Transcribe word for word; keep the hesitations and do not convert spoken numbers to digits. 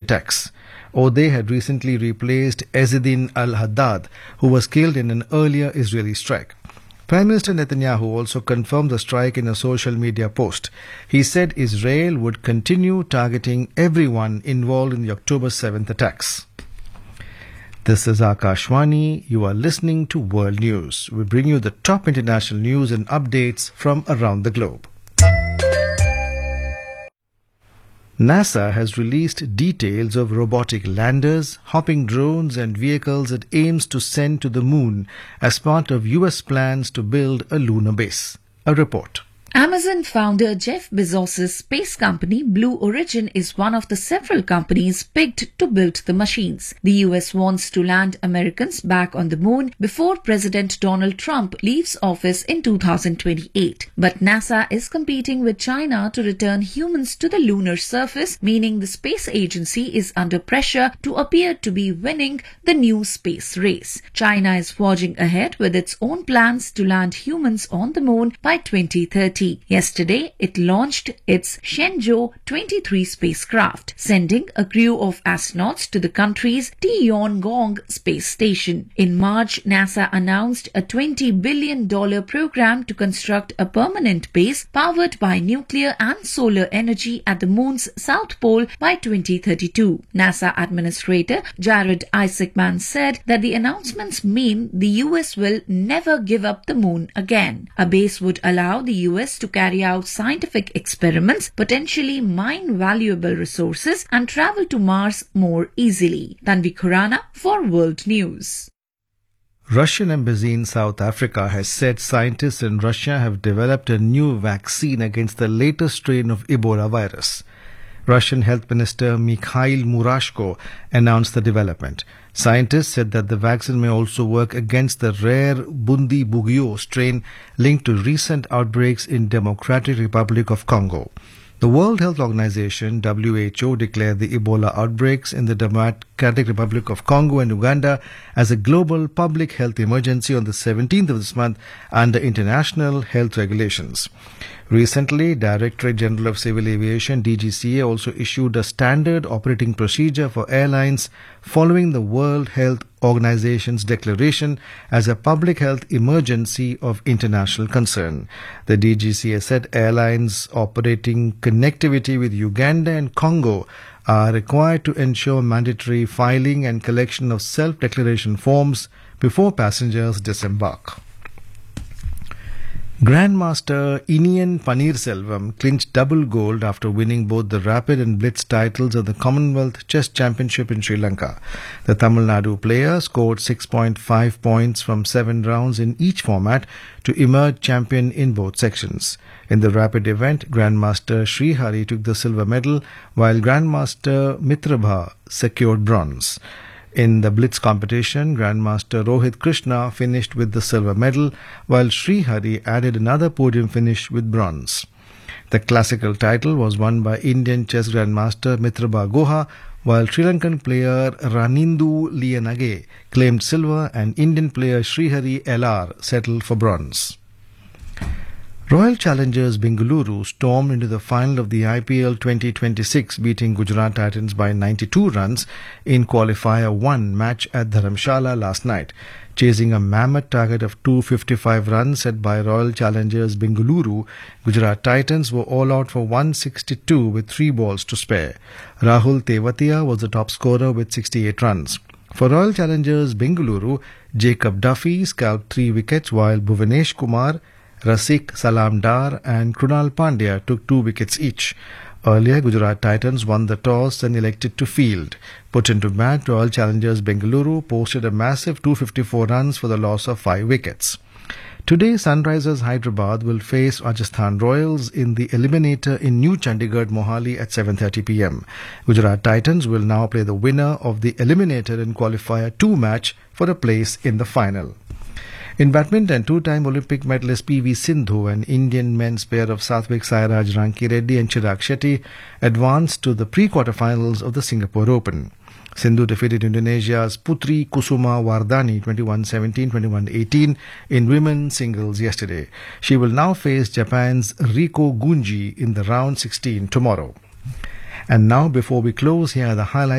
attacks. Odeh had recently replaced Ezzedine al-Haddad, who was killed in an earlier Israeli strike. Prime Minister Netanyahu also confirmed the strike in a social media post. He said Israel would continue targeting everyone involved in the October seventh attacks. This is Akashwani. You are listening to World News. We bring you the top international news and updates from around the globe. NASA has released details of robotic landers, hopping drones and vehicles it aims to send to the moon as part of U S plans to build a lunar base. A report. Amazon founder Jeff Bezos' space company Blue Origin is one of the several companies picked to build the machines. The U S wants to land Americans back on the moon before President Donald Trump leaves office in two thousand twenty-eight. But NASA is competing with China to return humans to the lunar surface, meaning the space agency is under pressure to appear to be winning the new space race. China is forging ahead with its own plans to land humans on the moon by twenty thirty. Yesterday, it launched its Shenzhou twenty-three spacecraft, sending a crew of astronauts to the country's Tiangong space station. In March, NASA announced a twenty billion dollars program to construct a permanent base powered by nuclear and solar energy at the moon's south pole by twenty thirty-two. NASA Administrator Jared Isaacman said that the announcements mean the U S will never give up the moon again. A base would allow the U S to carry out scientific experiments, potentially mine valuable resources, and travel to Mars more easily. Tanvi Khurana for World News. Russian embassy in South Africa has said scientists in Russia have developed a new vaccine against the latest strain of Ebola virus. Russian Health Minister Mikhail Murashko announced the development. Scientists said that the vaccine may also work against the rare Bundibugyo strain linked to recent outbreaks in Democratic Republic of Congo. The World Health Organization, W H O, declared the Ebola outbreaks in the Democratic Republic of Congo and Uganda as a global public health emergency on the seventeenth of this month under international health regulations. Recently, Directorate General of Civil Aviation, D G C A, also issued a standard operating procedure for airlines following the World Health Organization's declaration as a public health emergency of international concern. The D G C A said airlines operating connectivity with Uganda and Congo are required to ensure mandatory filing and collection of self-declaration forms before passengers disembark. Grandmaster Inian Paneerselvam clinched double gold after winning both the Rapid and Blitz titles of the Commonwealth Chess Championship in Sri Lanka. The Tamil Nadu player scored six point five points from seven rounds in each format to emerge champion in both sections. In the Rapid event, Grandmaster Srihari took the silver medal, while Grandmaster Mitrabha secured bronze. In the Blitz competition, Grandmaster Rohit Krishna finished with the silver medal, while Srihari added another podium finish with bronze. The classical title was won by Indian chess Grandmaster Mitrabha Guha, while Sri Lankan player Ranindu Liyanage claimed silver and Indian player Srihari L R settled for bronze. Royal Challengers Bengaluru stormed into the final of the I P L twenty twenty-six, beating Gujarat Titans by ninety-two runs in Qualifier one match at Dharamshala last night. Chasing a mammoth target of two hundred fifty-five runs set by Royal Challengers Bengaluru, Gujarat Titans were all out for one hundred sixty-two with three balls to spare. Rahul Tewatia was the top scorer with sixty-eight runs. For Royal Challengers Bengaluru, Jacob Duffy scalped three wickets, while Bhuvanesh Kumar, Rasik Salamdar and Krunal Pandya took two wickets each. Earlier, Gujarat Titans won the toss and elected to field. Put into bat, Royal Challengers Bengaluru posted a massive two hundred fifty-four runs for the loss of five wickets. Today, Sunrisers Hyderabad will face Rajasthan Royals in the Eliminator in New Chandigarh, Mohali at seven thirty p m. Gujarat Titans will now play the winner of the Eliminator in Qualifier two match for a place in the final. In badminton, two-time Olympic medalist P V Sindhu and Indian men's pair of Satvik Sairaj Rankireddy and Chirag Shetty advanced to the pre-quarterfinals of the Singapore Open. Sindhu defeated Indonesia's Putri Kusuma Wardani twenty-one seventeen, twenty-one eighteen in women's singles yesterday. She will now face Japan's Riko Gunji in the round sixteen tomorrow. And now, before we close, here are the highlights